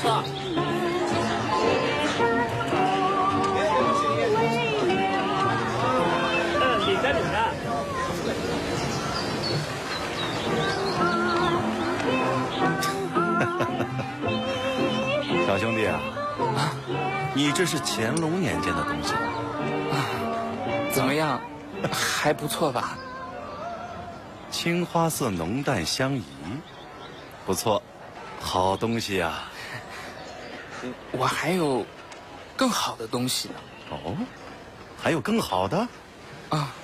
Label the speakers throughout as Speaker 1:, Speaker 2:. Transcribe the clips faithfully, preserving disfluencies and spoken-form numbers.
Speaker 1: 啊。
Speaker 2: 嗯，领着领着。
Speaker 3: 小兄弟啊，啊，你这是乾隆年间的东西
Speaker 4: 啊？怎么样，还不错吧？
Speaker 3: 青花色浓淡相宜，不错，好东西啊。
Speaker 4: 我还有更好的东西呢。
Speaker 3: 哦，还有更好的？
Speaker 4: 啊。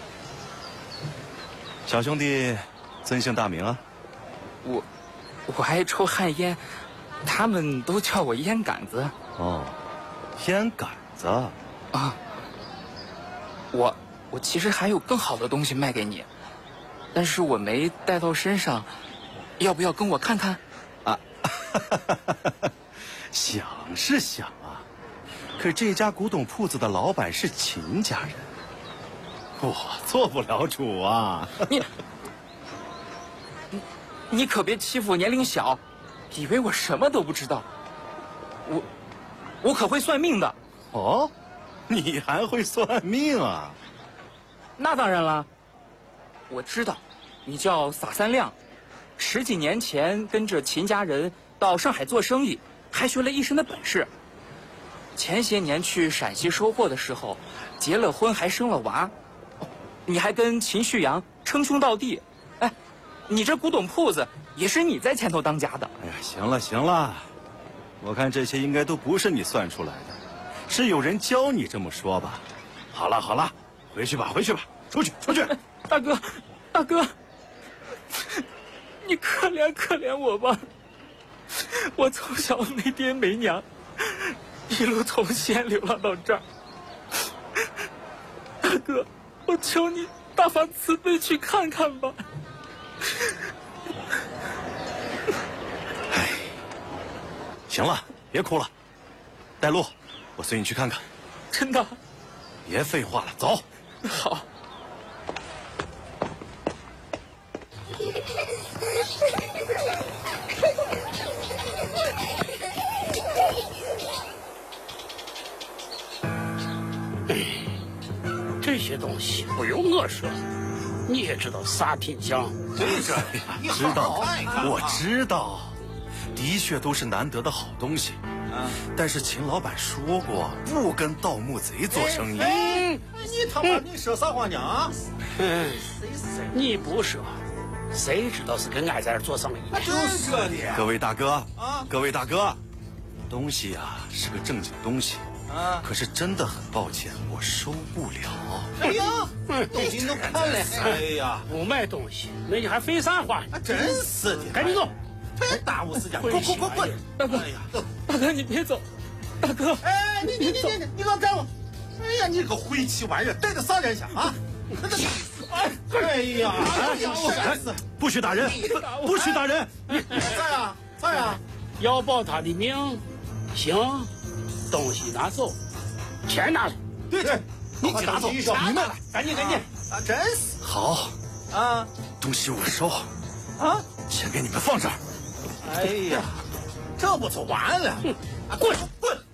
Speaker 3: 小兄弟，尊姓大名啊？
Speaker 4: 我，我爱抽旱烟。他们都叫我烟杆子。
Speaker 3: 哦，烟杆子
Speaker 4: 啊！我我其实还有更好的东西卖给你，但是我没带到身上，要不要跟我看看？
Speaker 3: 啊，想是想啊，可这家古董铺子的老板是秦家人，我做不了主啊。
Speaker 4: 你你你可别欺负我年龄小。以为我什么都不知道，我我可会算命的。
Speaker 3: 哦，你还会算命啊？
Speaker 4: 那当然了，我知道，你叫撒三亮，十几年前跟着秦家人到上海做生意，还学了一身的本事。前些年去陕西收货的时候，结了婚还生了娃，你还跟秦旭阳称兄道弟。哎，你这古董铺子。也是你在前头当家的。
Speaker 3: 哎呀，行了行了，我看这些应该都不是你算出来的，是有人教你这么说吧？好了好了，回去吧回去吧，出去出去。
Speaker 4: 大哥，大哥，你可怜可怜我吧！我从小没爹没娘，一路从西安流浪到这儿。大哥，我求你大发慈悲去看看吧。
Speaker 3: 哎，行了，别哭了，带路，我随你去看看。
Speaker 4: 真的？
Speaker 3: 别废话了，走。
Speaker 4: 好。
Speaker 2: 这些东西不用我说，你也知道啥品相。
Speaker 3: 对着，知道，我知道，的确都是难得的好东西。但是秦老板说过，不跟盗墓贼做生意。
Speaker 1: 哎，你他妈你说啥话呢啊？
Speaker 2: 嗯，你不说，谁知道是跟俺在这做生意？
Speaker 1: 就是的。
Speaker 3: 各位大哥啊，各位大哥，东西啊是个正经东西。啊！可是真的很抱歉，我收不了。
Speaker 1: 哎呀，东西都看了。哎呀，
Speaker 2: 不卖东西，那你还废啥话？
Speaker 1: 真是的，
Speaker 2: 赶紧走，
Speaker 1: 太耽误时间。滚滚滚滚！
Speaker 4: 大哥，哎呀，大哥你别走，大哥。
Speaker 1: 哎，你你你你你老干我！哎呀，你个晦气玩意儿，带着啥人下啊？哎哎呀，哎呀，我真是
Speaker 3: 不许打人，不许打人！
Speaker 1: 咋呀？咋呀？
Speaker 2: 要保他的命，行。东西拿走，钱拿来。
Speaker 1: 对对，
Speaker 3: 你拿走，
Speaker 1: 你们来，
Speaker 2: 赶紧赶紧！
Speaker 1: 啊，真是
Speaker 3: 好
Speaker 1: 啊，
Speaker 3: 东西我收
Speaker 1: 啊，
Speaker 3: 钱给你们放这儿。
Speaker 1: 哎呀，这不就完了？
Speaker 2: 滚
Speaker 1: 滚！